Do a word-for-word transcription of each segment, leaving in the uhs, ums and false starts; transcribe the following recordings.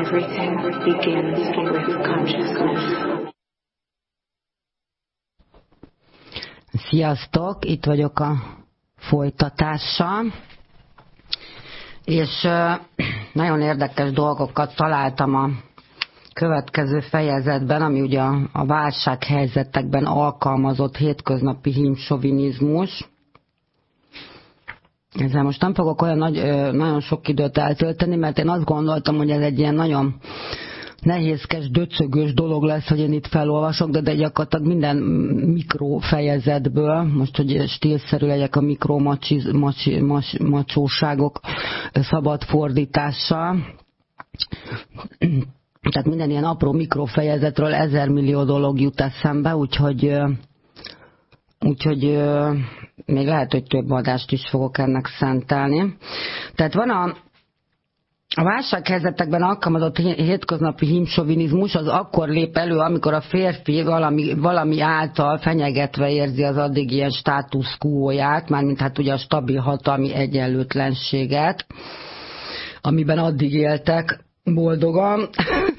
Everything begins with consciousness. Sziasztok, itt vagyok a folytatással, és nagyon érdekes dolgokat találtam a következő fejezetben, ami ugye a válsághelyzetekben alkalmazott hétköznapi hímsovinizmus. Ezzel most nem fogok olyan nagy, nagyon sok időt eltölteni, mert én azt gondoltam, hogy ez egy ilyen nagyon nehézkes, döcögős dolog lesz, hogy én itt felolvasok, de, de gyakorlatilag minden mikrofejezetből, most, hogy stílszerű legyek a mikromacsóságok szabad fordítással, tehát minden ilyen apró mikrofejezetről ezer millió dolog jut eszembe, úgyhogy, úgyhogy még lehet, hogy több adást is fogok ennek szentelni. Tehát van a A válsághelyzetekben alkalmazott hétköznapi hímsovinizmus az akkor lép elő, amikor a férfi valami, valami által fenyegetve érzi az addig ilyen status quo-ját, mármint hát ugye a stabil hatalmi egyenlőtlenséget, amiben addig éltek boldogan,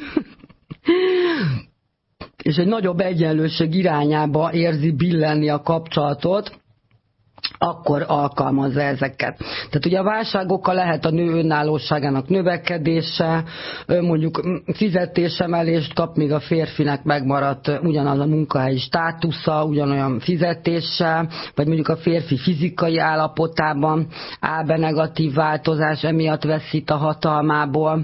és egy nagyobb egyenlőség irányába érzi billenni a kapcsolatot, akkor alkalmazza ezeket. Tehát ugye a válságokkal lehet a nő önállóságának növekedése, mondjuk fizetésemelést kap, míg a férfinek megmaradt ugyanaz a munkahelyi státusza, ugyanolyan fizetése, vagy mondjuk a férfi fizikai állapotában áll be negatív változás, emiatt veszít a hatalmából.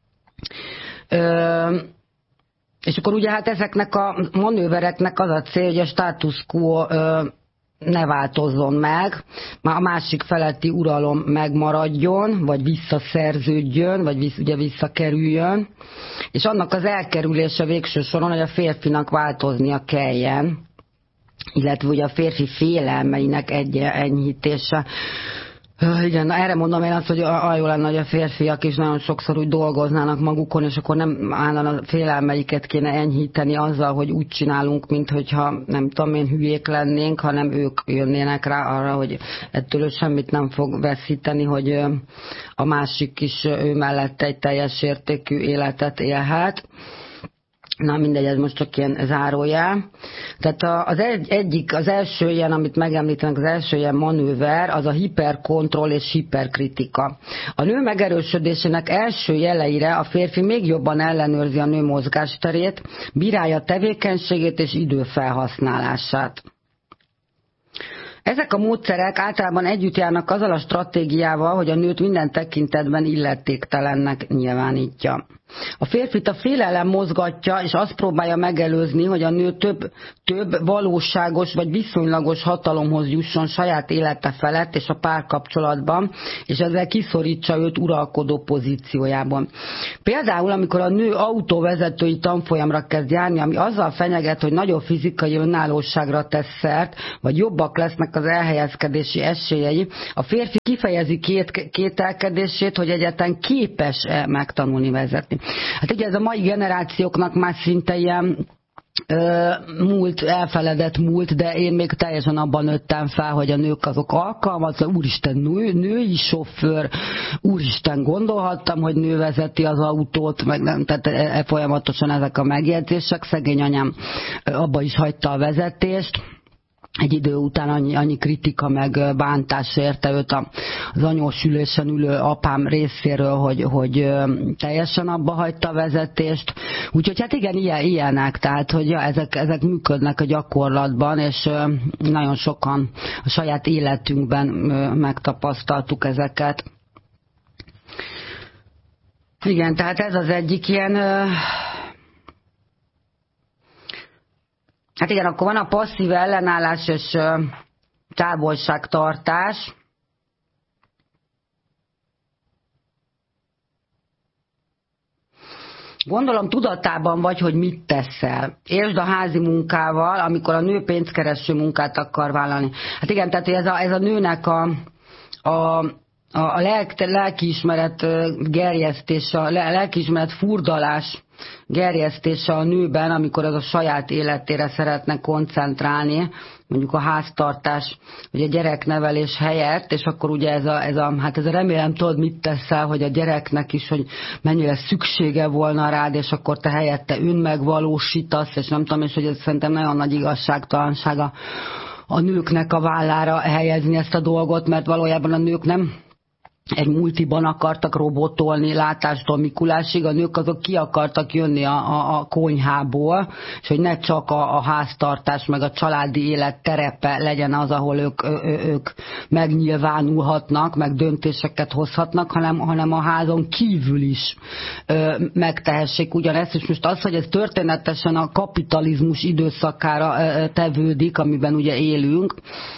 Ö És akkor ugye hát ezeknek a manővereknek az a cél, hogy a status quo ne változzon meg, már a másik feletti uralom megmaradjon, vagy visszaszerződjön, vagy visz, ugye visszakerüljön, és annak az elkerülése végső soron, hogy a férfinak változnia kelljen, illetve ugye a férfi félelmeinek egy enyhítése. Igen, erre mondom én azt, hogy a jó lenne, hogy a férfiak is nagyon sokszor úgy dolgoznának magukon, és akkor nem állandóan a félelmeiket kéne enyhíteni azzal, hogy úgy csinálunk, mint hogyha nem tudom én hülyék lennénk, hanem ők jönnének rá arra, hogy ettől ő semmit nem fog veszíteni, hogy a másik is ő mellett egy teljes értékű életet élhet. Na mindegy, ez most csak ilyen zárójel. Tehát az egy, egyik, az első ilyen, amit megemlítenek, az első ilyen manőver, az a hiperkontroll és hiperkritika. A nő megerősödésének első jeleire a férfi még jobban ellenőrzi a nő mozgásterét, bírálja tevékenységét és időfelhasználását. Ezek a módszerek általában együtt járnak azzal a stratégiával, hogy a nőt minden tekintetben illetéktelennek nyilvánítja. A férfit a félelem mozgatja, és azt próbálja megelőzni, hogy a nő több, több valóságos vagy viszonylagos hatalomhoz jusson saját élete felett és a párkapcsolatban, és ezzel kiszorítsa őt uralkodó pozíciójában. Például, amikor a nő autóvezetői tanfolyamra kezd járni, ami azzal fenyeget, hogy nagyobb fizikai önállóságra tesz szert, vagy jobbak lesznek az elhelyezkedési esélyei, a férfi kifejezi két, kételkedését, hogy egyáltalán képes-e megtanulni vezetni. Hát ugye ez a mai generációknak már szinte ilyen ö, múlt, elfeledett múlt, de én még teljesen abban nőttem fel, hogy a nők azok alkalmazza, úristen nő, női sofőr, úristen gondolhattam, hogy nő vezeti az autót, meg nem, tehát e, folyamatosan ezek a megjegyzések, szegény anyám abba is hagyta a vezetést. Egy idő után annyi, annyi kritika meg bántás érte őt az anyós ülésen ülő apám részéről, hogy, hogy teljesen abba hagyta a vezetést. Úgyhogy hát igen, ilyen, ilyenek, tehát hogy ja, ezek, ezek működnek a gyakorlatban, és nagyon sokan a saját életünkben megtapasztaltuk ezeket. Igen, tehát ez az egyik ilyen... Hát igen, akkor van a passzív ellenállás és távolságtartás. Gondolom tudatában vagy, hogy mit teszel. Értsd a házi munkával, amikor a nő pénzkereső munkát akar vállalni. Hát igen, tehát ez a, ez a nőnek a, a a lelk, lelkiismeret gerjesztése, a lelkiismeret furdalás gerjesztése a nőben, amikor az a saját életére szeretne koncentrálni, mondjuk a háztartás, vagy a gyereknevelés helyett, és akkor ugye ez a, ez a, hát ez a remélem tudod mit teszel, hogy a gyereknek is, hogy mennyire szüksége volna rád, és akkor te helyette önmegvalósítasz, és nem tudom, és hogy ez szerintem nagyon nagy igazságtalansága a nőknek a vállára helyezni ezt a dolgot, mert valójában a nők nem egy multiban akartak robotolni látástól Mikulásig, a nők azok ki akartak jönni a, a, a konyhából, és hogy ne csak a, a háztartás meg a családi élet terepe legyen az, ahol ők, ő, ők megnyilvánulhatnak, meg döntéseket hozhatnak, hanem, hanem a házon kívül is ö, megtehessék ugyanezt, és most az, hogy ez történetesen a kapitalizmus időszakára ö, tevődik, amiben ugye élünk,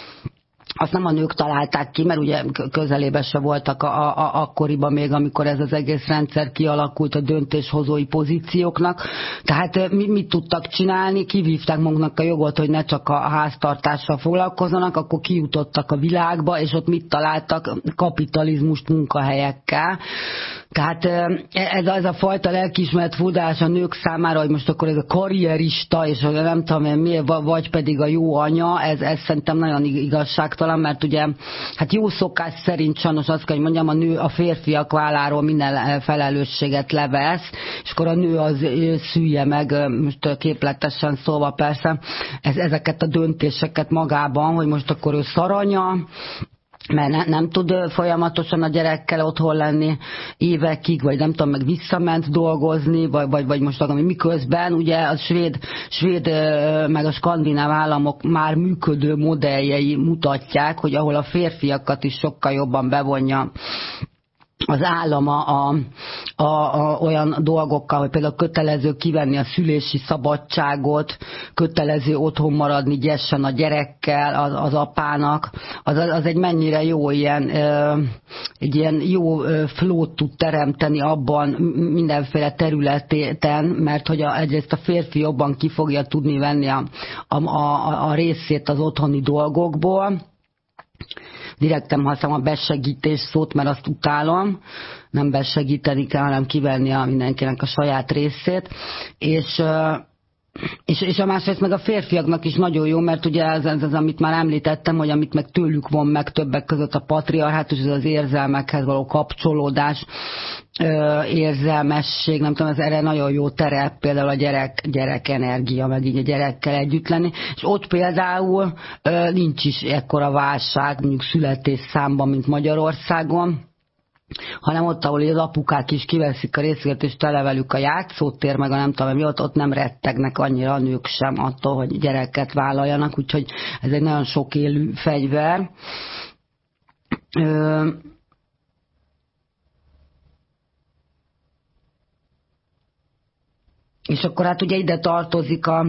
azt nem a nők találták ki, mert ugye közelében se voltak a, a, akkoriban még, amikor ez az egész rendszer kialakult a döntéshozói pozícióknak. Tehát mit, mit tudtak csinálni? Kivívták maguknak a jogot, hogy ne csak a háztartással foglalkozzanak, akkor kijutottak a világba, és ott mit találtak? Kapitalizmust munkahelyekkel. Tehát ez, ez a fajta lelkiismeret furdalás a nők számára, hogy most akkor ez a karrierista, és nem tudom én mi, vagy pedig a jó anya, ez, ez szerintem nagyon igazságtalan, mert ugye hát jó szokás szerint sajnos azt kell, hogy mondjam, a nő a férfiak válláról minden felelősséget levesz, és akkor a nő az szülje meg, most képletesen szólva persze, ez, ezeket a döntéseket magában, hogy most akkor ő szaranya, mert ne, nem tud folyamatosan a gyerekkel otthon lenni évekig, vagy nem tudom, meg visszament dolgozni, vagy, vagy, vagy most tudom, miközben ugye a svéd, svéd meg a skandináv államok már működő modelljei mutatják, hogy ahol a férfiakat is sokkal jobban bevonja az állam a, a, a, a, olyan dolgokkal, hogy például kötelező kivenni a szülési szabadságot, kötelező otthon maradni gyessen a gyerekkel, az, az apának, az, az egy mennyire jó ilyen, egy ilyen jó flót tud teremteni abban mindenféle területen, mert hogy a, egyrészt a férfi jobban ki fogja tudni venni a, a, a, a részét az otthoni dolgokból. Direkt nem használom a besegítés szót, mert azt utálom, nem besegíteni kell, hanem kivenni a mindenkinek a saját részét, és, és, és a másrészt meg a férfiaknak is nagyon jó, mert ugye ez, ez az, amit már említettem, hogy amit meg tőlük von meg többek között a patriarhátus, ez az érzelmekhez való kapcsolódás, érzelmesség, nem tudom, ez erre nagyon jó terep, például a gyerek, gyerek energia, meg így a gyerekkel együtt lenni, és ott például nincs is ekkora válság, mondjuk születésszámban, mint Magyarországon, hanem ott, ahol az apukák is kiveszik a részüket, és tele velük a játszótér, meg a nem tudom, mi ott, ott nem rettegnek annyira a nők sem attól, hogy gyereket vállaljanak, úgyhogy ez egy nagyon sok élő fegyver. Ö, És akkor hát ugye ide tartozik a,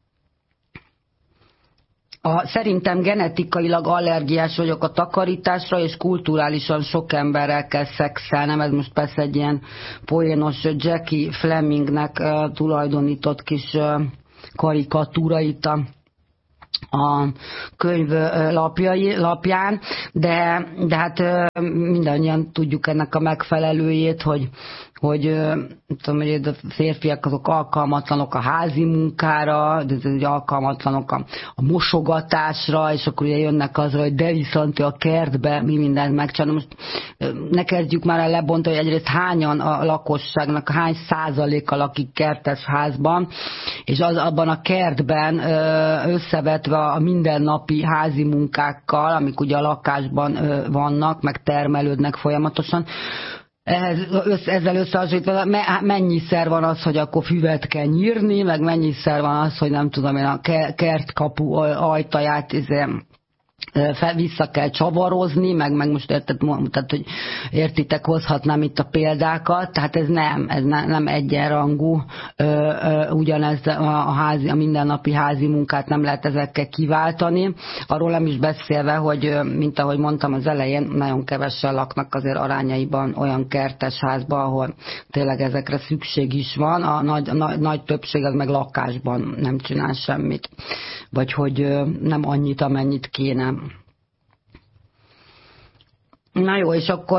a szerintem genetikailag allergiás vagyok a takarításra, és kulturálisan sok emberrel kell szexelnem. Ez most persze egy ilyen poénos Jackie Flemingnek uh, tulajdonított kis uh, karikatúra itt a a könyv lapjai, lapján, de, de hát mindannyian tudjuk ennek a megfelelőjét, hogy, hogy, tudom, hogy a férfiak azok alkalmatlanok a házi munkára, de alkalmatlanok a, a mosogatásra, és akkor ugye jönnek azra, hogy de viszont a kertbe mi mindent megcsinál. Most ne kezdjük már el lebontani, hogy egyrészt hányan a lakosságnak, hány százaléka lakik kertes házban, és az abban a kertben összevetve a mindennapi házi munkákkal, amik ugye a lakásban vannak, meg termelődnek folyamatosan, ehhez, ezzel összehasonlítva mennyiszer van az, hogy akkor füvet kell nyírni, meg mennyiszer van az, hogy nem tudom én a kertkapu ajtaját vissza kell csavarozni, meg, meg most érted, tehát, hogy értitek, hozhatnám itt a példákat, tehát ez nem, ez ne, nem egyenrangú, ö, ö, ugyanez a, házi, a mindennapi házi munkát nem lehet ezekkel kiváltani. Arról nem is beszélve, hogy mint ahogy mondtam az elején, nagyon kevesen laknak azért arányaiban olyan kertes házban, ahol tényleg ezekre szükség is van, a nagy, nagy, nagy többség az meg lakásban nem csinál semmit, vagy hogy nem annyit, amennyit kéne. Na jó, és akkor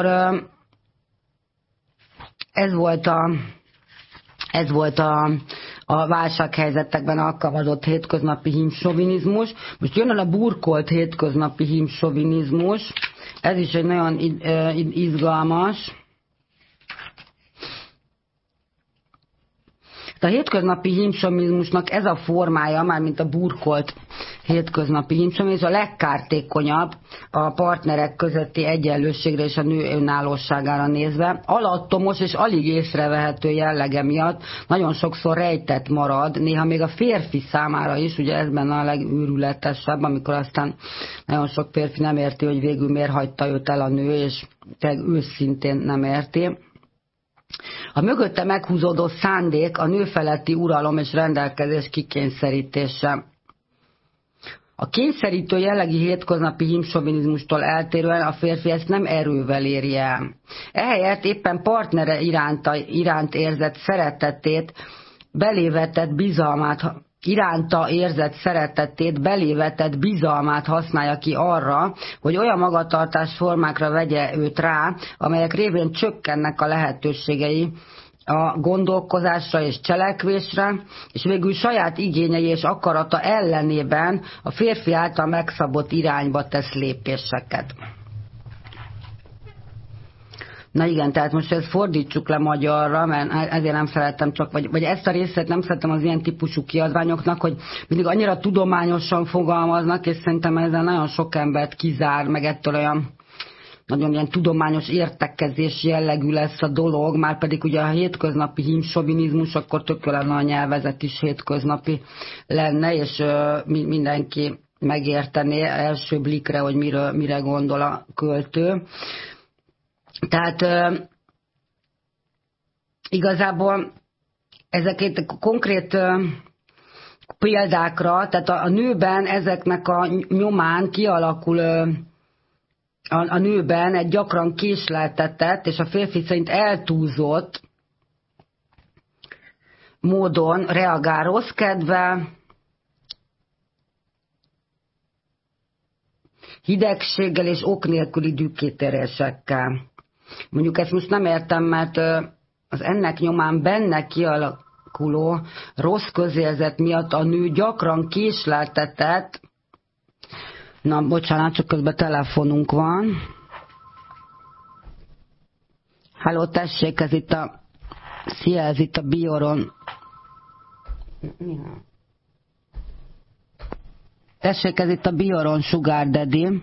ez volt a, ez volt a, a válsághelyzetekben alkalmazott hétköznapi hímsovinizmus. Most jön el a burkolt hétköznapi hímsovinizmus. Ez is egy nagyon izgalmas. A hétköznapi hímsovinizmusnak ez a formája, mármint a burkolt hétköznapi hímsovinizmus, a legkártékonyabb a partnerek közötti egyenlőségre és a nő önállóságára nézve. Alattomos és alig észrevehető jellege miatt nagyon sokszor rejtett marad, néha még a férfi számára is, ugye ez benne a legőrületesebb, amikor aztán nagyon sok férfi nem érti, hogy végül miért hagyta őt el a nő, és tényleg őszintén nem érti. A mögötte meghúzódó szándék a nő feletti uralom és rendelkezés kikényszerítése. A kényszerítő jellegi hétköznapi hímsovinizmustól eltérően a férfi ezt nem erővel éri el. Ehelyett éppen partnere iránta, iránt érzett szeretetét, belévetett bizalmát, iránta érzett szeretetét, belévetett bizalmát használja ki arra, hogy olyan magatartásformákra vegye őt rá, amelyek révén csökkennek a lehetőségei a gondolkozásra és cselekvésre, és végül saját igényei és akarata ellenében a férfi által megszabott irányba tesz lépéseket. Na igen, tehát most ezt fordítsuk le magyarra, mert ezért nem szeretem csak, vagy, vagy ezt a részét nem szeretem az ilyen típusú kiadványoknak, hogy mindig annyira tudományosan fogalmaznak, és szerintem ezzel nagyon sok embert kizár, meg ettől olyan nagyon ilyen tudományos értekezés jellegű lesz a dolog, már pedig ugye a hétköznapi hímsovinizmus, akkor tökéletesen a nyelvezet is hétköznapi lenne, és uh, mindenki megértené első blikre, hogy miről, mire gondol a költő. Tehát uh, igazából ezeket konkrét uh, példákra, tehát a, a nőben ezeknek a nyomán kialakul uh, a, a nőben egy gyakran késleltetett és a férfi szerint eltúlzott módon reagál rossz kedve, hidegséggel és ok nélküli dühkétérésekkel. Mondjuk ezt most nem értem, mert az ennek nyomán benne kialakuló rossz közérzet miatt a nő gyakran késleltetett. Na, bocsánat, csak közben telefonunk van. Halló, tessék, ez itt a... Szia, ez itt a Bioron. Tessék, ez itt a Bioron Sugar Daddy.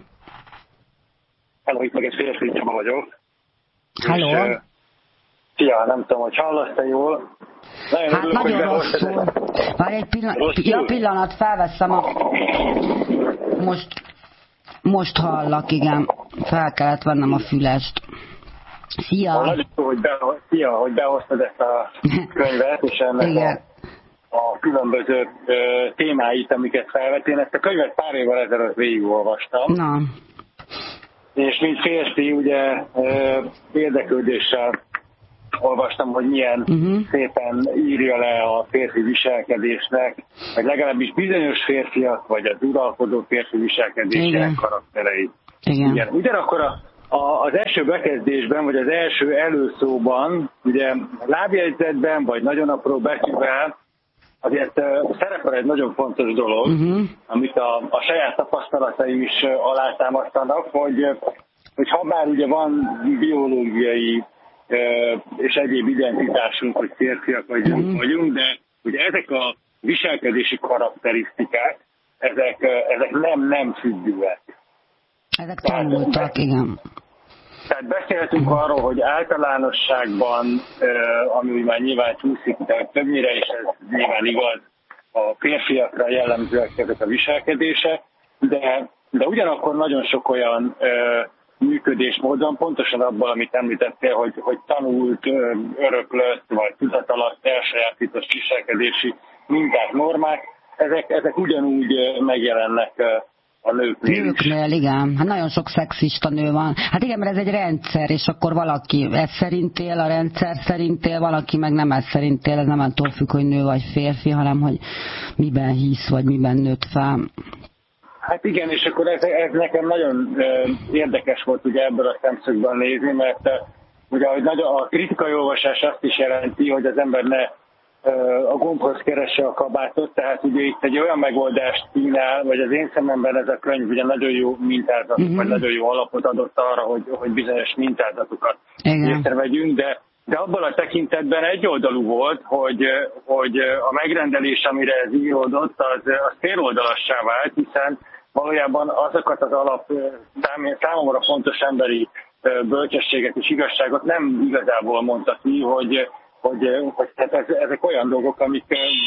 Halló, itt meg egy férfi Csaba vagyok. Halló. És, uh, szia, nem tudom, hogy hallasz te jól. Nagyon hát örülök, nagyon rosszul. Várj egy pillanat, ja, pillanat, felveszem a... Most... Most hallak, igen. Fel kellett vennem a fülest. Szia! Nagyon jó, hogy, be, szia, hogy behoztad ezt a könyvet, és ennek a, a különböző uh, témáit, amiket felvett. Én ezt a könyvet pár évvel ezelőtt végigolvastam. Na. És mint férfi, ugye uh, érdeklődéssel olvastam, hogy milyen uh-huh. szépen írja le a férfi viselkedésnek, vagy legalábbis bizonyos férfiak, vagy az uralkodó férfi viselkedésének karakterei. Igen. Igen. Ugyanakkor a, a, az első bekezdésben, vagy az első előszóban, ugye lábjegyzetben, vagy nagyon apró betűvel, azért uh, szerepel egy nagyon fontos dolog, uh-huh. amit a, a saját tapasztalataim is uh, alátámasztanak, hogy, hogy ha bár ugye van biológiai és egyéb identitásunk, hogy férfiak vagyunk, mm. vagyunk, de ugye ezek a viselkedési karakterisztikák, ezek, ezek nem, nem függőek. Ezek tanultak, igen. Tehát beszéltünk mm. arról, hogy általánosságban, ami úgy már nyilván csúszik, de többnyire, és ez nyilván igaz, a férfiakra jellemzőek ezek a viselkedések, de, de ugyanakkor nagyon sok olyan működésmódon, pontosan abban, amit említettél, hogy, hogy tanult, öröklött, vagy tudat alatt elsajátított viselkedési minták, normák, ezek, ezek ugyanúgy megjelennek a nőknél. Nőknél, igen. Hát nagyon sok szexista nő van. Hát igen, mert ez egy rendszer, és akkor valaki ez szerint él, a rendszer szerint él, valaki meg nem ez szerint él, ez nem attól függ, hogy nő vagy férfi, hanem hogy miben hisz, vagy miben nőtt fel. Hát igen, és akkor ez, ez nekem nagyon érdekes volt ugye ebből a szemszögből nézni, mert ugye a kritikai olvasás azt is jelenti, hogy az ember ne a gombhoz keresse a kabátot, tehát ugye itt egy olyan megoldást kínál, vagy az én szememben ez a könyv ugye nagyon jó mintázatot, uh-huh. vagy nagyon jó alapot adott arra, hogy, hogy bizonyos mintázatokat észrevegyünk, de, de abban a tekintetben egyoldalú volt, hogy, hogy a megrendelés, amire ez íródott, az, az féloldalassá vált, hiszen valójában azokat az alap számomra fontos emberi bölcsességet és igazságot nem igazából mondta ki, hogy hogy, hogy hát ezek olyan dolgok, amik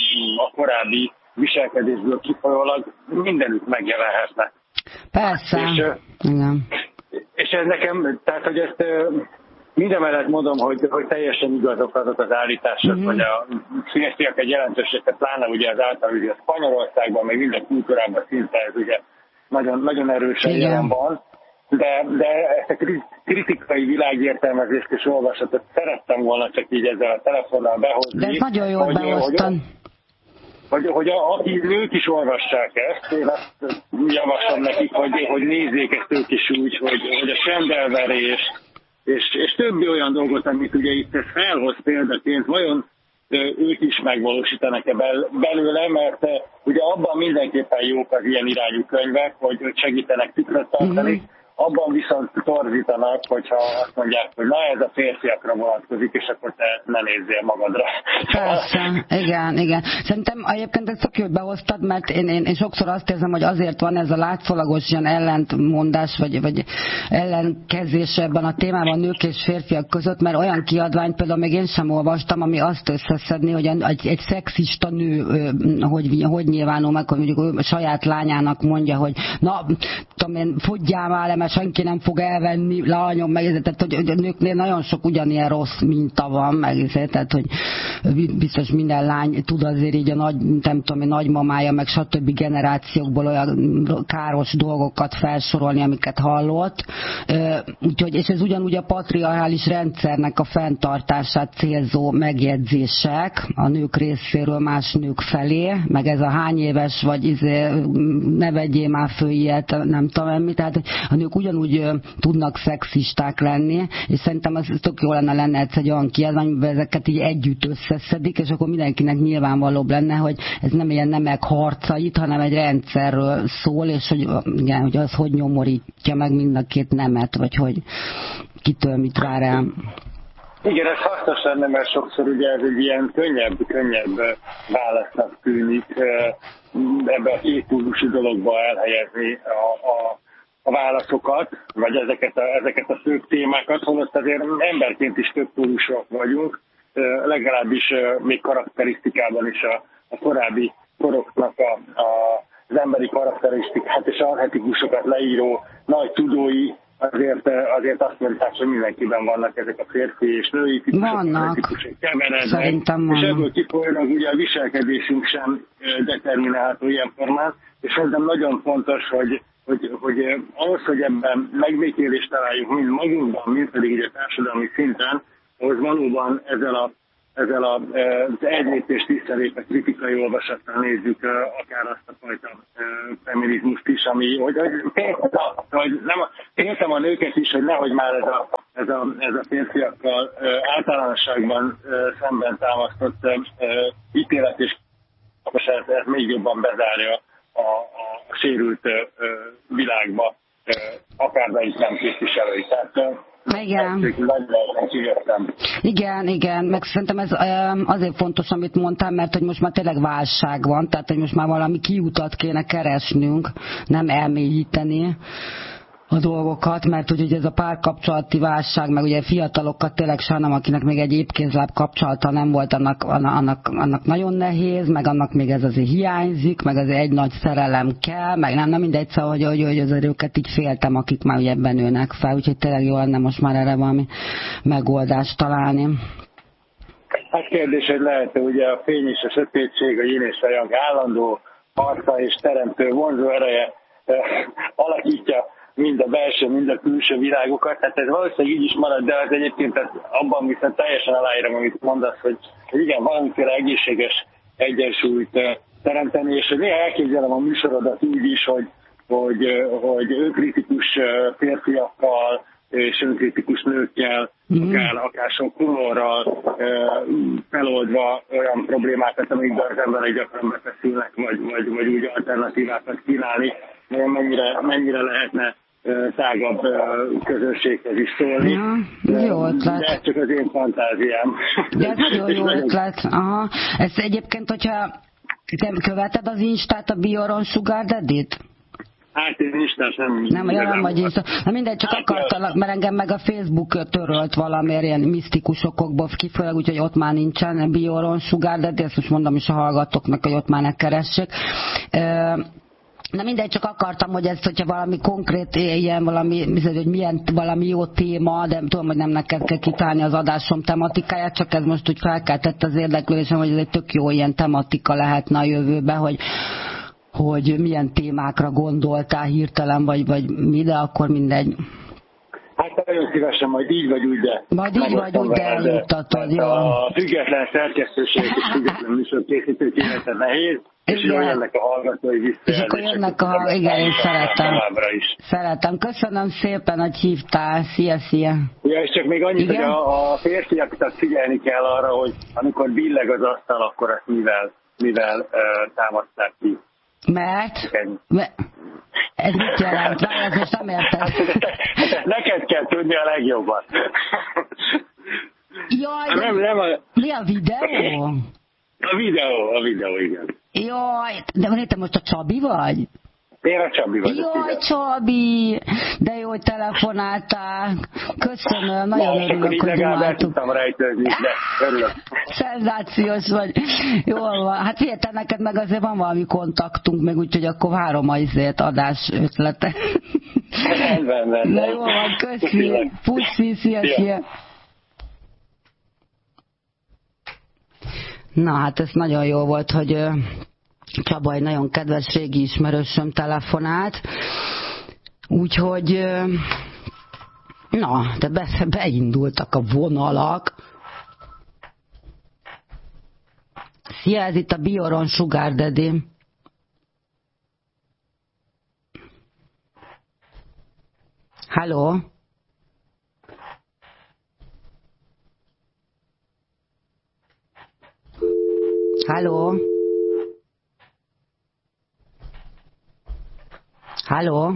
a korábbi viselkedésből kifolyólag mindenütt megjelenhetnek. Persze. És, igen. és ez nekem, tehát hogy ezt mindemellett mondom, hogy, hogy teljesen igazok azok az állítások, mm-hmm. hogy a férfiak egy jelentőséget, pláne ugye az által ugye a Spanyolországban, meg minden kultúrában szinte ez ugye nagyon, nagyon erősen igen. jelen van. De, de ezt a kritikai világértelmezést és olvasatot szerettem volna csak így ezzel a telefonnal behozni. De ez nagyon jól behoztam. Hogy, hogy, hogy a, akik nők is olvassák ezt, én azt javaslom nekik, hogy, hogy nézzék ezt ők is úgy, hogy, hogy a csendelverés és, és többi olyan dolgot, amit ugye itt ez felhoz példaként, vajon ők is megvalósítanak-e belőle, mert ugye abban mindenképpen jók az ilyen irányú könyvek, hogy segítenek tükröt tartani, mm-hmm. abban viszont torzítanak, hogyha azt mondják, hogy na ez a férfiakra vonatkozik, és akkor te ne nézzél magadra. Persze, igen, igen. Szerintem egyébként ezt tök jól behoztad, mert én, én, én sokszor azt érzem, hogy azért van ez a látszólagos ilyen ellentmondás, vagy, vagy ellenkezés ebben a témában nők és férfiak között, mert olyan kiadványt például még én sem olvastam, ami azt összeszedni, hogy egy, egy szexista nő, hogy, hogy nyilvánul meg, hogy mondjuk saját lányának mondja, hogy na, tudom én, fogyjál már, mert senki nem fog elvenni, lányom, meg tehát, hogy a nőknél nagyon sok ugyanilyen rossz minta van, meg tehát, hogy biztos minden lány tud azért így a nagy, nem tudom, a nagymamája, meg stb. Generációkból olyan káros dolgokat felsorolni, amiket hallott. Úgyhogy, és ez ugyanúgy a patriarchális rendszernek a fenntartását célzó megjegyzések a nők részéről más nők felé, meg ez a hány éves, vagy izé, ne vegyél már föl ilyet, nem tudom mi, tehát a nők ugyanúgy uh, tudnak szexisták lenni, és szerintem az tök jó lenne, lenne egyszer egy olyan kiadvány, amiben ezeket így együtt összeszedik, és akkor mindenkinek nyilvánvalóbb lenne, hogy ez nem ilyen nemek harcait, hanem egy rendszerről szól, és hogy, igen, hogy az hogy nyomorítja meg mind a két nemet, vagy hogy kitől mit vár el. Igen, ez hasznos lenne, mert sokszor ugye ez egy ilyen könnyebb, könnyebb válasznak tűnik ebbe a két pólusú dologba elhelyezni a, a a válaszokat, vagy ezeket a, ezeket a fő témákat, holott azért emberként is több pólusok vagyunk, legalábbis még karakterisztikában is a, a korábbi koroknak a, a, az emberi karakterisztikát és archetikusokat leíró nagy tudói azért, azért azt mondták, hogy mindenkiben vannak ezek a férfi és női típusok keverednek, és ebből kifolyólag ugye a viselkedésünk sem determinálható ilyen formán, és ez nagyon fontos, hogy Hogy, hogy ahhoz, hogy ebben megbékélést találjunk mind magunkban, mind pedig így a társadalmi szinten, ahhoz valóban ezzel, a, ezzel a, az egylépést visszalépve kritikai olvasattal nézzük akár azt a fajta feminizmust is, ami, hogy, hogy, hogy nem, értem a nőket is, hogy nehogy már ez a, ez a, ez a férfiakkal általánosságban szemben támasztott ítélet és ez, ez még jobban bezárja A, a sérült uh, világba uh, akármelyik nem képviselői. Tehát uh, igen. igen, igen, meg szerintem ez azért fontos, amit mondtam, mert hogy most már tényleg válság van, tehát hogy most már valami kiutat kéne keresnünk, nem elmélyíteni a dolgokat, mert hogy ugye ez a párkapcsolati válság, meg ugye fiatalokat tényleg sajnálom, akinek még egy épkézláb kapcsolata nem volt, annak, annak, annak nagyon nehéz, meg annak még ez azért hiányzik, meg azért egy nagy szerelem kell, meg nem, nem mindegy, szóval, hogy, hogy, hogy azért őket így féltem, akik már ugye ebben nőnek fel, úgyhogy tényleg jó lenne most már erre valami megoldást találni. Hát kérdés, hogy lehet-e ugye a fény és a sötétség, a yin és a yang állandó harca és teremtő vonzó ereje eh, alakítja mind a belső, mind a külső világokat, tehát ez valószínűleg így is marad, de az egyébként ez abban viszont teljesen aláírom, amit mondasz, hogy, hogy igen, valamiféle egészséges egyensúlyt teremteni, és néha elképzelem a műsorodat úgy is, hogy, hogy, hogy önkritikus férfiakkal és önkritikus nőkkel, mm. akár, akár sok humorral feloldva olyan problémákat, amikben az emberek gyakran befeszülnek, vagy, vagy, vagy úgy alternatívákat kínálni, mennyire, mennyire lehetne tágabb közönséghez is szólni. Ja, jó ötlet. De ez csak az én fantáziám. De ez nagyon jó ötlet. Aha. Ez egyébként, hogyha te követed az Instát, a Bioron Sugar Daddy-t? Hát én Instás nem... Nem, olyan nem vagy Insta. Na mindegy, csak hát akartalak, mert engem meg a Facebook törölt valamiért ilyen misztikus okokból kifolyólag, úgyhogy ott már nincsen Bioron Sugar Daddy, ezt most mondom is a hallgatóknak, hogy ott már ne keressék. Na mindegy, csak akartam, hogy ezt, hogyha valami konkrét ilyen, valami, hogy milyen valami jó téma, de tudom, hogy nem neked kell kitálni az adásom tematikáját, csak ez most úgy felkeltett az érdeklődésem, hogy ez egy tök jó ilyen tematika lehetne a jövőben, hogy hogy milyen témákra gondoltál hirtelen, vagy, vagy mi, de akkor mindegy. Hát nagyon szívesen, majd így vagy úgy, de... Majd így vagy úgy, de eljuttatod, jó. A független szerkesztőség és független műsorkészítők élete nehéz, és jól jönnek a hallgatói visszajelzések. És akkor jönnek a hallgatói, igen, én szeretem. Szeretem. Köszönöm szépen, hogy hívtál. Szia, szia. Ja, és csak még annyit, igen? Hogy a, a férfiakat figyelni kell arra, hogy amikor billeg az asztal, akkor ezt mivel, mivel uh, támaszták ki. Mert? Mert ez mit jelent? Várj, ezt most nem érted. Neked kell tudni a legjobban. Jaj, de nem, nem a... mi a videó? A videó, a videó, igen. Jaj, de te most a Csabi vagy? Én a Csabi vagyok. Jaj, igen. Csabi, de jó, hogy telefonáltál. Köszönöm, nagyon most örülök, hogy dumáltuk. Tudtam rejtőzni, de örülök. Szenzációs vagy. Jól van. Hát figyelj, neked meg azért van valami kontaktunk, meg úgyhogy akkor várom a izét adás ötlete. Rendben, rendben. De jól van, köszi. Puszi, szia, szia. Na, hát ez nagyon jó volt, hogy Csaba egy nagyon kedves régi ismerősöm telefonált, úgyhogy na, de be, beindultak a vonalak. Szia, ez itt a Bioron Sugar Daddy. Halló? Halló? Halló?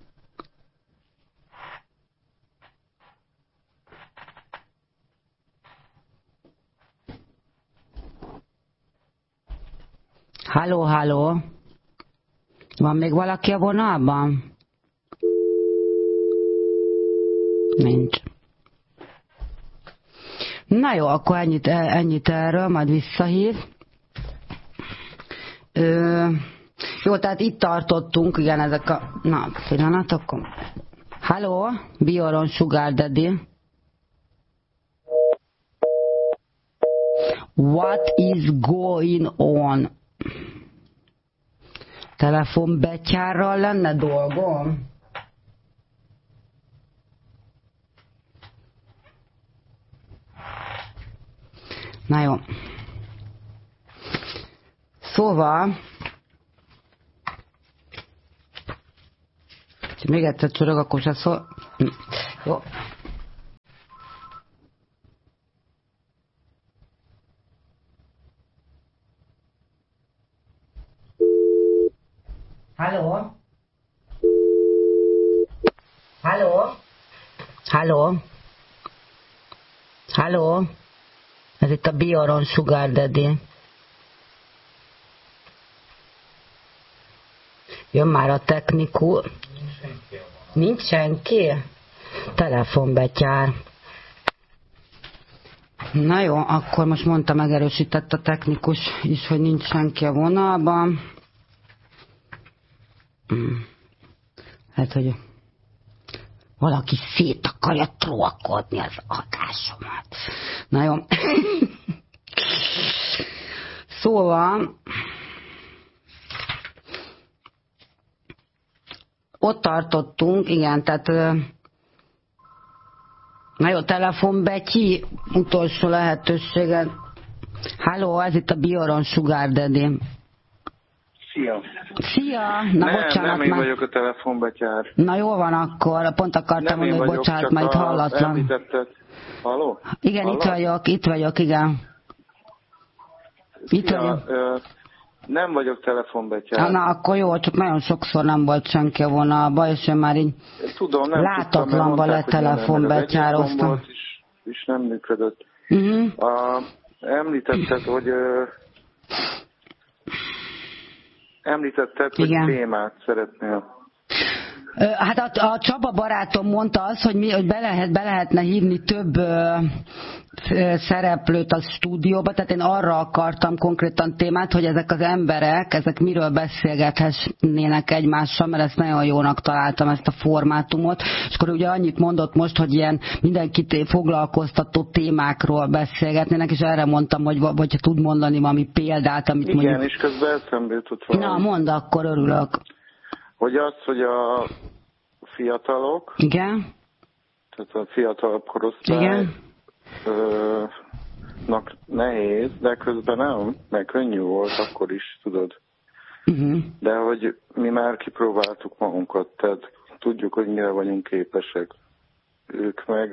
Halló, halló? Van még valaki a vonalban? Nincs. Na jó, akkor ennyit, ennyit erről, majd visszahív. Ö, jó, tehát itt tartottunk, igen, ezek a... Na, pillanat, akkor... Halló, Bioron Sugar Daddy. What is going on? Telefonbetyárral lenne dolgom? Na jó. Szóval, ha még egyszer csorog, akkor se szól. Jó. Halló? Halló? Halló? Halló? Ez itt a Bioron Sugar Daddy. Jön már a technikus. Nincs senki? Telefonbetyár. Na jó, akkor most mondta, megerősített a technikus is, hogy nincs senki a vonalban. Hát, hogy valaki szét akarja trollkodni az adásomat. Na jó. Szóval ott tartottunk, igen, tehát na jó, telefonbetyi, utolsó lehetőségen. Halló, ez itt a Bioron Sugar Daddy. Szia! Szia! Na, nem, bocsánat, nem én már... vagyok a telefonbetyár. Na jól van akkor, pont akartam mondani, hogy bocsánat, már itt hallatlan. Halló? Igen, Halló? Itt vagyok, itt vagyok, igen. Itt Szia, vagyok. Ö, nem vagyok telefonbetyár. Na, akkor jó, csak nagyon sokszor nem volt senki a vonalba, és én már így tudom, nem látatlanba letelefonbetyároztam. És, és nem működött. Uh-huh. A, említetted, hogy ö, említetted, hogy igen. témát szeretnél. Hát a, a Csaba barátom mondta azt, hogy, mi, hogy be, lehet, be lehetne hívni több ö, szereplőt a stúdióba, tehát én arra akartam konkrétan témát, hogy ezek az emberek, ezek miről beszélgethessenek egymással, mert ezt nagyon jónak találtam, ezt a formátumot, és akkor ugye annyit mondott most, hogy ilyen mindenkit foglalkoztató témákról beszélgetnének, és erre mondtam, hogy vagy tud mondani valami példát, amit igen, mondjuk... és közben eszembe jutott valami. Na, mondd, akkor örülök. Hogy az, hogy a fiatalok, igen, tehát a fiatalabb korosztálynak nehéz, de közben nem, meg könnyű volt akkor is, tudod. Uh-huh. De hogy mi már kipróbáltuk magunkat, tehát tudjuk, hogy mire vagyunk képesek. Ők meg...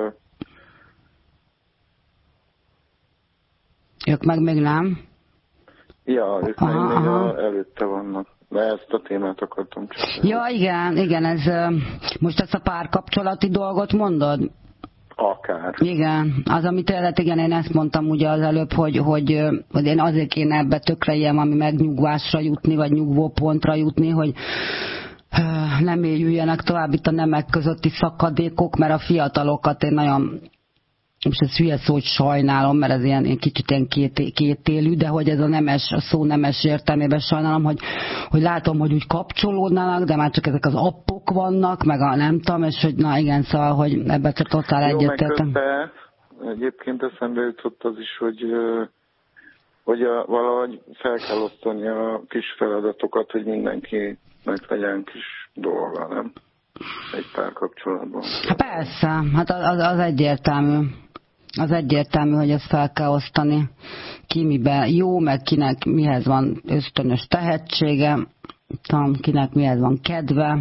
Ők meg még nem? Ja, ők aha, meg még aha. előtte vannak. De ezt a témát akartam csak. Ja, igen, igen, ez most ezt a párkapcsolati dolgot mondod? Akár. Igen, az, amit tényleg, igen, én ezt mondtam ugye az előbb, hogy, hogy, hogy én azért kéne ebbe tökre ilyen, ami megnyugvásra jutni, vagy nyugvópontra jutni, hogy nem éljüljenek tovább itt a nemek közötti szakadékok, mert a fiatalokat én nagyon... most ez hülye szó, hogy sajnálom, mert ez ilyen, ilyen kicsit ilyen két, kétélű, de hogy ez a nemes, a szó nemes értelmében sajnálom, hogy, hogy látom, hogy úgy kapcsolódnának, de már csak ezek az appok vannak, meg a nem tudom, és hogy na igen, szóval, hogy ebben csak totál egyetértem. Jó, meg egyébként eszembe jutott az is, hogy, hogy a, valahogy fel kell osztani a kis feladatokat, hogy mindenkinek legyen kis dolga, nem? Egy párkapcsolatban. Hát persze, hát az, az egyértelmű. Az egyértelmű, hogy ezt fel kell osztani. Ki miben jó, meg kinek mihez van ösztönös tehetsége, tudom, kinek mihez van kedve.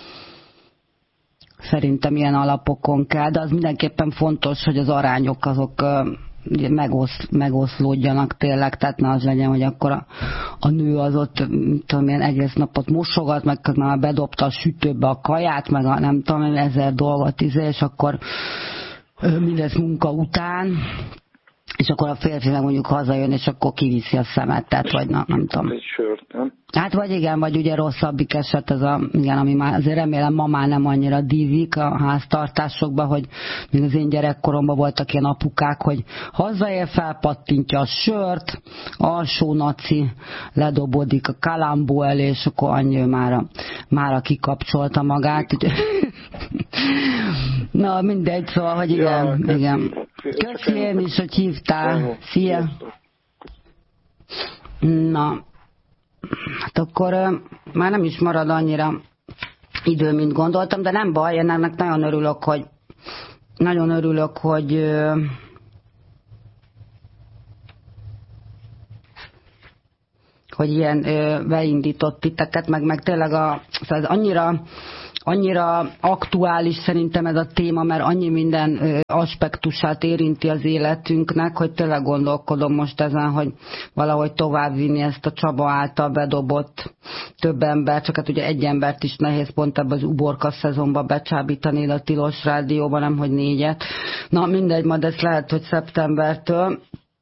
Szerintem ilyen alapokon kell, de az mindenképpen fontos, hogy az arányok azok megosz, megoszlódjanak tényleg, tehát ne az legyen, hogy akkor a, a nő az ott, tudom én, egész napot mosogat, meg már bedobta a sütőbe a kaját, meg a nem tudom, ezer dolgot izé, és akkor mindez munka után, és akkor a férfi meg mondjuk hazajön, és akkor kiviszi a szemet, tehát vagy na, nem tudom. Egy sört, nem? Hát vagy igen, vagy ugye rosszabbik eset ez a, igen, ami már azért remélem ma már nem annyira dízik a háztartásokban, hogy még az én gyerekkoromban voltak ilyen apukák, hogy hazaér, felpattintja a sört, alsó naci, ledobodik a kalambó elé, és akkor annyi mára, mára kikapcsolta magát. Na mindegy, szóval, hogy igen, ja, igen. Köszi én is, hogy hívtál. Szia! Na, hát akkor már nem is marad annyira idő, mint gondoltam, de nem baj, én ennek nagyon örülök, hogy nagyon örülök, hogy hogy ilyen beindított titeket, meg, meg tényleg a, szóval ez annyira annyira aktuális szerintem ez a téma, mert annyi minden aspektusát érinti az életünknek, hogy tényleg gondolkodom most ezen, hogy valahogy továbbvinni ezt a Csaba által bedobott több ember, csak hát ugye egy embert is nehéz pont ebben az uborka szezonban becsábítani a Tilos Rádióban, nem hogy négyet. Na mindegy, majd ez lehet, hogy szeptembertől.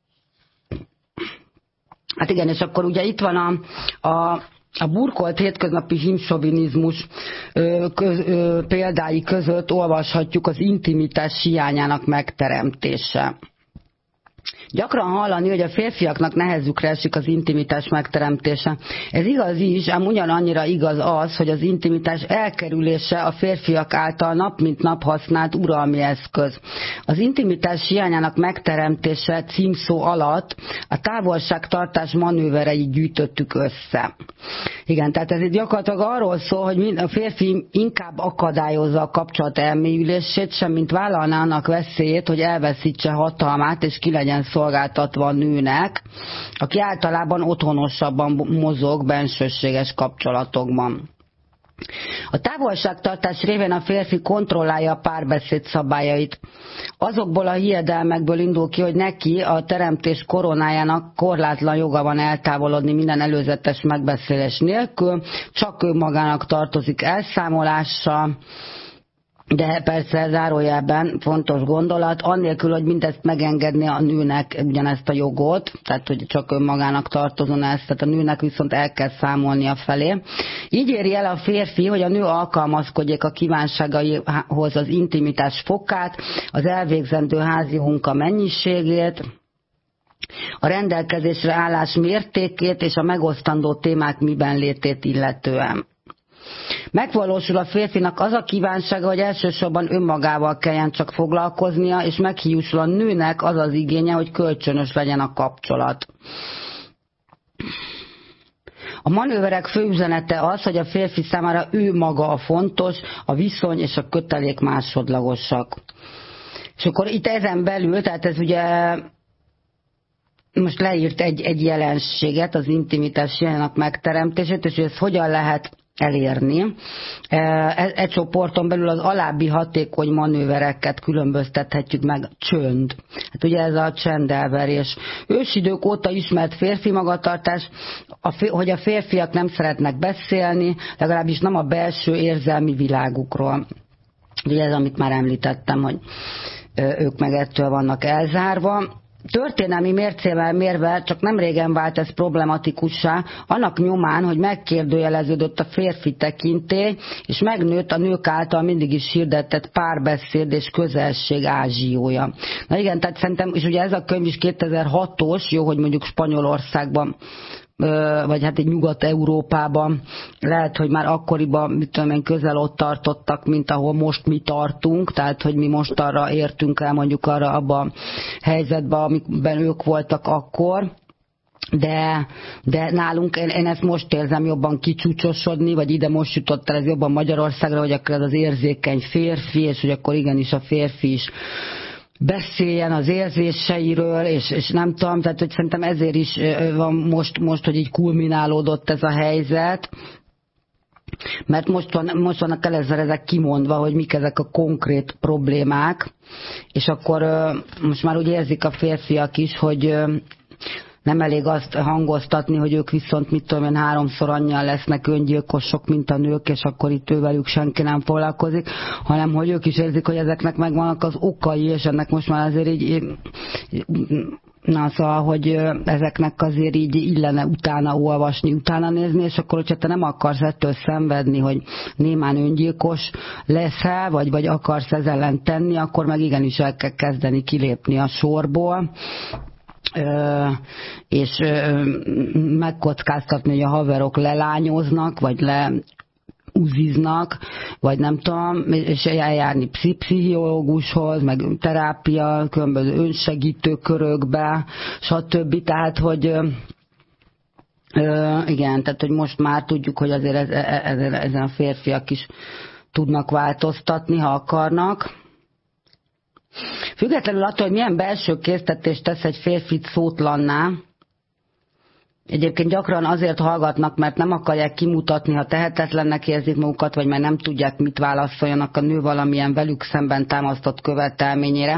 Hát igen, és akkor ugye itt van a, a A burkolt hétköznapi himsovinizmus köz, ö, példái között olvashatjuk az intimitás hiányának megteremtése. Gyakran hallani, hogy a férfiaknak nehezükre esik az intimitás megteremtése. Ez igaz is, ám ugyanannyira igaz az, hogy az intimitás elkerülése a férfiak által nap mint nap használt uralmi eszköz. Az intimitás hiányának megteremtése címszó alatt a távolságtartás manővereit gyűjtöttük össze. Igen, tehát ez itt gyakorlatilag arról szól, hogy a férfi inkább akadályozza a kapcsolat elmélyülését, semmint vállalná annak veszélyét, hogy elveszítse hatalmát, és ki legyen szolgáltatva a nőnek, aki általában otthonosabban mozog bensőséges kapcsolatokban. A távolságtartás révén a férfi kontrollálja a párbeszéd szabályait. Azokból a hiedelmekből indul ki, hogy neki a teremtés koronájának korlátlan joga van eltávolodni minden előzetes megbeszélés nélkül, csak ő magának tartozik elszámolással, de persze zárójelben fontos gondolat, annélkül, hogy mindezt megengedni a nőnek ugyanezt a jogot, tehát hogy csak önmagának tartozon ezt, tehát a nőnek viszont el kell számolnia felé. Így éri el a férfi, hogy a nő alkalmazkodjék a kívánságaihoz az intimitás fokát, az elvégzendő házi munka mennyiségét, a rendelkezésre állás mértékét és a megosztandó témák miben létét illetően. Megvalósul a férfinak az a kívánsága, hogy elsősorban önmagával kelljen csak foglalkoznia, és meghiúsul a nőnek az az igénye, hogy kölcsönös legyen a kapcsolat. A manőverek fő üzenete az, hogy a férfi számára ő maga a fontos, a viszony és a kötelék másodlagosak. És akkor itt ezen belül, tehát ez ugye most leírt egy, egy jelenséget, az intimitás jelennek megteremtését, és hogy ezt hogyan lehet elérni. Egy csoporton belül az alábbi hatékony manővereket különböztethetjük meg. Csönd. Hát ugye ez a csendelverés. Ősidők óta ismert férfi magatartás, hogy a férfiak nem szeretnek beszélni, legalábbis nem a belső érzelmi világukról. Ugye ez, amit már említettem, hogy ők meg ettől vannak elzárva. Történelmi mércével mérve csak nem régen vált ez problematikussá, annak nyomán, hogy megkérdőjeleződött a férfi tekintély, és megnőtt a nők által mindig is hirdetett párbeszéd és közelség ázsiója. Na igen, tehát szerintem, és ugye ez a könyv is kétezer-hatos, jó, hogy mondjuk Spanyolországban, vagy hát egy Nyugat-Európában, lehet, hogy már akkoriban, mit tudom én, közel ott tartottak, mint ahol most mi tartunk, tehát, hogy mi most arra értünk el, mondjuk arra abba a helyzetbe, amikben ők voltak akkor, de, de nálunk, én, én ezt most érzem jobban kicsúcsosodni, vagy ide most jutott el ez jobban Magyarországra, hogy akkor ez az érzékeny férfi, és hogy akkor igenis a férfi is beszéljen az érzéseiről, és, és nem tudom, tehát hogy szerintem ezért is van most, most, hogy így kulminálódott ez a helyzet, mert most, van, most vannak először ezek kimondva, hogy mik ezek a konkrét problémák, és akkor most már úgy érzik a férfiak is, hogy nem elég azt hangoztatni, hogy ők viszont mit tudom én háromszor annyian lesznek öngyilkosok, mint a nők, és akkor itt ővelük senki nem foglalkozik, hanem hogy ők is érzik, hogy ezeknek megvannak az okai, és ennek most már azért így, na szóval, hogy ezeknek azért így illene utána olvasni, utána nézni, és akkor, hogyha te nem akarsz ettől szenvedni, hogy némán öngyilkos leszel, vagy, vagy akarsz ezzel ellen tenni, akkor meg igenis el kell kezdeni kilépni a sorból, Ö, és ö, megkockáztatni, hogy a haverok lelányoznak, vagy leuziznak, vagy nem tudom, és eljárni pszichológushoz, meg terápia, különböző önsegítő körökbe, stb. Tehát, hogy ö, ö, igen, tehát, hogy most már tudjuk, hogy azért ez, ez, ezen a férfiak is tudnak változtatni, ha akarnak. Függetlenül attól, hogy milyen belső késztetést tesz egy férfit szótlanná, egyébként gyakran azért hallgatnak, mert nem akarják kimutatni, ha tehetetlennek érzik magukat, vagy mert nem tudják, mit válaszoljanak a nő valamilyen velük szemben támasztott követelményére.